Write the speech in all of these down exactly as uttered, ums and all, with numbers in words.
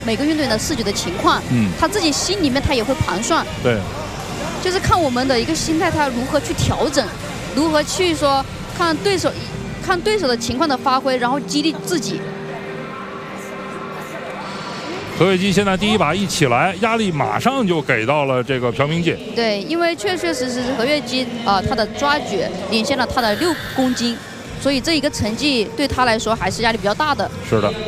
每个运动员的自己的情况， 嗯， 他自己心里面他也会盘算， 对， 就是看我们的一个心态，他如何去调整，如何去说看对手看对手的情况的发挥，然后激励自己。 何伟基现在第一把一起来，压力马上就给到了这个朴明进。 对，因为确确实实是何跃基啊、呃，他的抓举领先了他的六公斤，所以这一个成绩对他来说还是压力比较大的。 是的。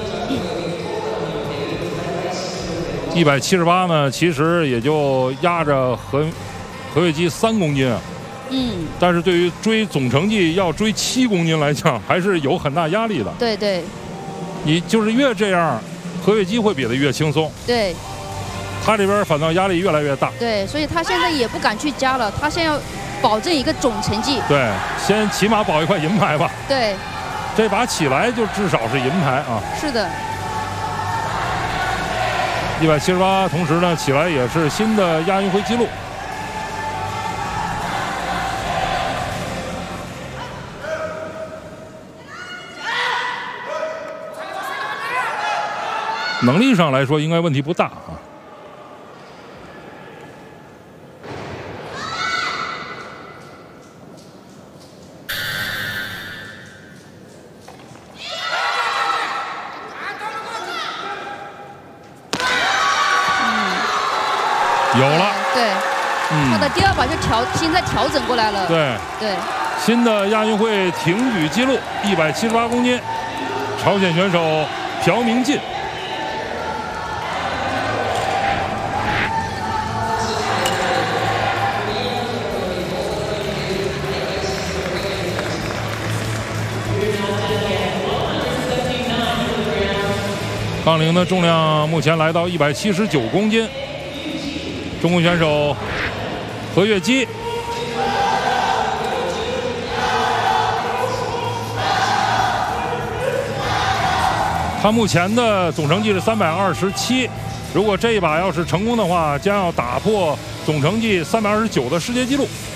一百七十八呢，其实也就压着何何跃基三公斤啊。 嗯。 但是对于追总成绩要追七公斤来讲，还是有很大压力的。 对对。 你就是越这样。何跃基会比他越轻松， 对， 他这边反倒压力越来越大， 对，所以他现在也不敢去加了，他现在要保证一个总成绩， 对，先起码保一块银牌吧， 对， 这把起来就至少是银牌啊， 是的， 一百七十八，同时呢，起来也是新的亚运会纪录。能力上来说，应该问题不大啊。嗯，有了。 对， 嗯， 他的第二把就调，现在调整过来了。 对对， 新的亚运会挺举纪录，一百七十八公斤，朝鲜选手朴明进。杠铃的重量目前来到一百七十九公斤，中国选手何跃基。他目前的总成绩是三百二十七，如果这一把要是成功的话，将要打破总成绩三百二十九的世界纪录。